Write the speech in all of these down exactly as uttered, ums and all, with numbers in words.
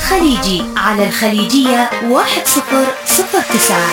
خليجي على الخليجية واحد صفر صفر تسعة.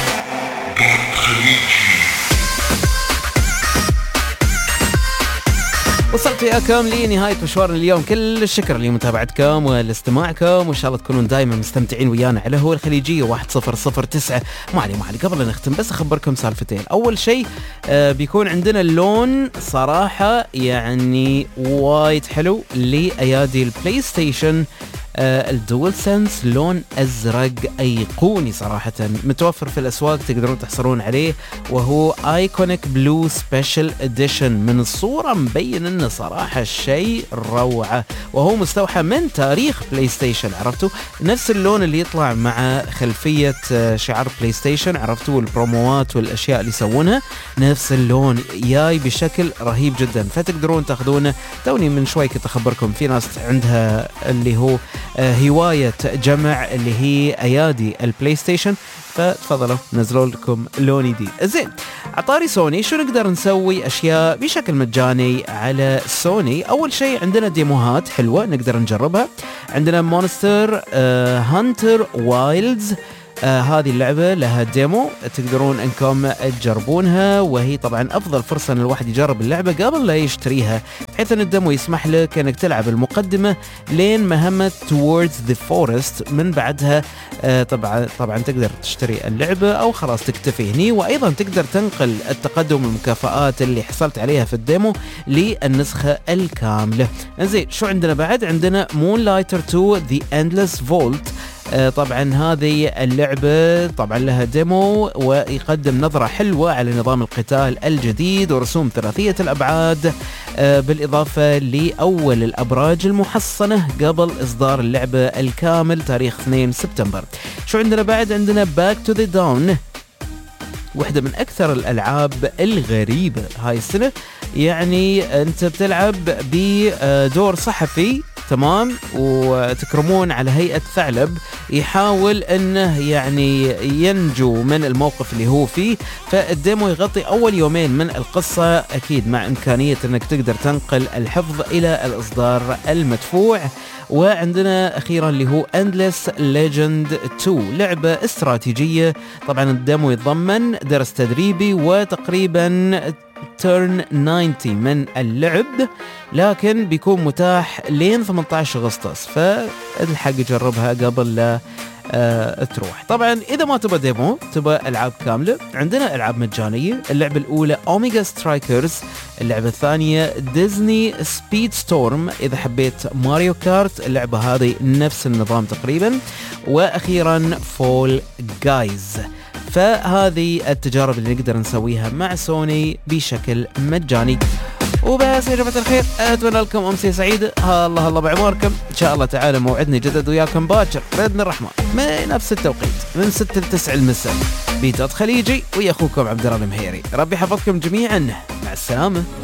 وصلت وياكم لنهاية مشوارنا اليوم. كل الشكر لمتابعتكم والاستماعكم، وإن شاء الله تكونون دائما مستمتعين ويانا على هو الخليجية واحد صفر صفر تسعة. ما علي ما علي قبل أن نختم بس أخبركم سالفتين. أول شيء آه بيكون عندنا اللون صراحة يعني وايد حلو لأيادي البلاي ستيشن آه الدول سنس، لون أزرق أيقوني صراحة، متوفر في الأسواق تقدرون تحصلون عليه، وهو ايكونيك بلو سبيشال اديشن. من الصورة مبين انه صراحة شيء روعة، وهو مستوحى من تاريخ بلاي ستيشن. عرفتوا نفس اللون اللي يطلع مع خلفية آه شعار بلاي ستيشن، عرفتوا البروموات والاشياء اللي يسوونها، نفس اللون جاي بشكل رهيب جدا، فتقدرون تاخذونه. توني من شوي كنت اخبركم في ناس عندها اللي هو آه هواية جمع اللي هي ايادي البلاي ستيشن، فتفضلوا نزلوا لكم لون جديد. زين، عطاري سوني شو نقدر نسوي اشياء بشكل مجاني على سوني؟ اول شيء عندنا ديموهات حلوة نقدر نجربها. عندنا مونستر هانتر وايلدز، آه هذه اللعبة لها ديمو تقدرون انكم تجربونها، وهي طبعا افضل فرصة ان الواحد يجرب اللعبة قبل لا يشتريها، بحيث ان الديمو يسمح لك انك تلعب المقدمة لين مهمة towards the forest. من بعدها آه طبعا طبعا تقدر تشتري اللعبة او خلاص تكتفي هني، وايضا تقدر تنقل التقدم والمكافآت اللي حصلت عليها في الديمو للنسخة الكاملة. زين، شو عندنا بعد؟ عندنا Moonlighter تو The Endless Vault. آه طبعا هذه اللعبة طبعا لها ديمو، ويقدم نظرة حلوة على نظام القتال الجديد ورسوم ثلاثية الأبعاد، آه بالإضافة لأول الأبراج المحصنة قبل إصدار اللعبة الكامل تاريخ اثنين سبتمبر. شو عندنا بعد؟ عندنا Back to the Dawn، واحدة من أكثر الألعاب الغريبة هاي السنة. يعني أنت بتلعب بدور صحفي، تمام، وتكرمون على هيئة ثعلب يحاول انه يعني ينجو من الموقف اللي هو فيه. فالديمو يغطي اول يومين من القصة، اكيد مع امكانية انك تقدر تنقل الحفظ الى الاصدار المدفوع. وعندنا اخيرا اللي هو Endless Legend تو، لعبة استراتيجية. طبعا الديمو يتضمن درس تدريبي وتقريبا تيرن تسعين من اللعب، لكن بيكون متاح لين ثمانية عشر أغسطس، فالحق جربها قبل لا آه تروح. طبعا اذا ما تبى ديمو تبى العاب كامله، عندنا العاب مجانيه. اللعبه الاولى اوميجا سترايكرز، اللعبه الثانيه ديزني سبيد ستورم، اذا حبيت ماريو كارت اللعبه هذه نفس النظام تقريبا، واخيرا فول جايز. فهذه التجارب اللي نقدر نسويها مع سوني بشكل مجاني. وبس يا جماعة الخير، أتمنى لكم أمسية سعيدة. الله الله بعمركم، إن شاء الله تعالى موعدني جدد وياكم باكر بإذن الرحمن من نفس التوقيت من ستة لتسعة المساء، بيتات خليجي ويا أخوكم عبد الله المهيري. ربي حفظكم جميعا، مع السلامة.